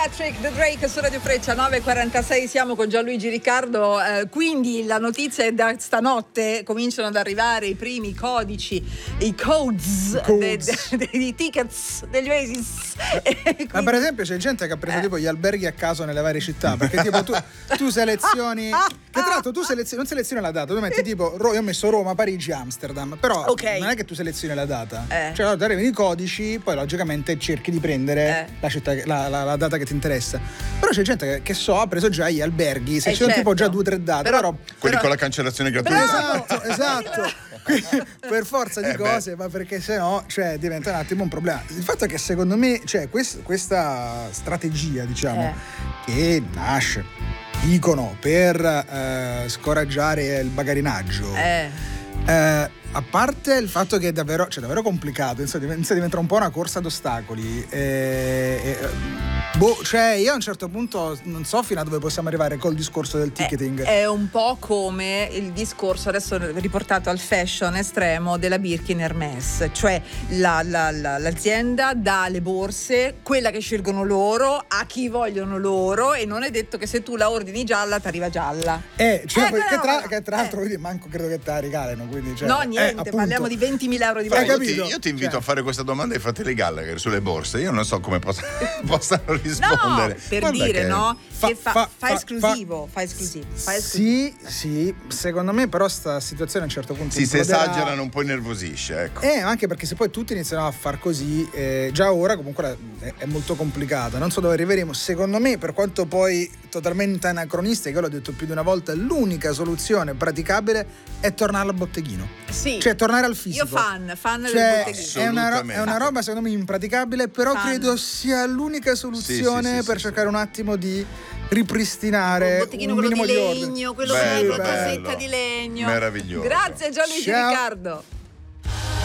Patrick, The Drake su Radio Freccia 9:46, siamo con Gianluigi Riccardo. Quindi la notizia è da stanotte cominciano ad arrivare i primi codici, i codes. Dei tickets degli Oasis. Quindi... Ma per esempio c'è gente che ha preso tipo gli alberghi a caso nelle varie città, perché tipo tu selezioni, che tra l'altro tu non selezioni la data, tu metti tipo io ho messo Roma, Parigi, Amsterdam, però non è che tu selezioni la data, cioè allora arrivano i codici, poi logicamente cerchi di prendere la città, la data che ti interessa. Però c'è gente che ha preso già gli alberghi, se ci sono tipo già 2 o 3 date, però quelli con la cancellazione gratuita. Esatto. Per forza di cose, ma perché sennò diventa un attimo un problema. Il fatto è che secondo me questa strategia, diciamo, che nasce, dicono, per scoraggiare il bagarinaggio, a parte il fatto che è davvero complicato, inizia a diventare un po' una corsa ad ostacoli. Io a un certo punto non so fino a dove possiamo arrivare col discorso del ticketing. È un po' come il discorso adesso riportato al fashion estremo della Birkin Hermès, cioè l'azienda dà le borse, quella che scelgono loro, a chi vogliono loro, e non è detto che se tu la ordini gialla ti arriva gialla. Che tra l'altro manco credo che te la regalino, quindi no, niente, parliamo di 20.000 euro di borsa. Io ti invito a fare questa domanda ai fratelli Gallagher sulle borse. Io non so come possano rispondere. No, per guarda dire, che... no? Fa esclusivo. Sì, secondo me però sta situazione a un certo punto se esagerano un po' innervosisce, ecco. Anche perché se poi tutti iniziano a far così, già ora comunque è molto complicata. Non so dove arriveremo. Secondo me, per quanto poi totalmente anacronistica, io l'ho detto più di una volta, l'unica soluzione praticabile è tornare al botteghino. Sì. Cioè tornare al fisico. Io fan del botteghino. È una roba secondo me impraticabile, però credo sia l'unica soluzione per cercare un attimo di ripristinare un botteghino, un minimo quello di ordine. legno, quello con la casetta di legno. Meraviglioso. Grazie Gianluigi Riccardo.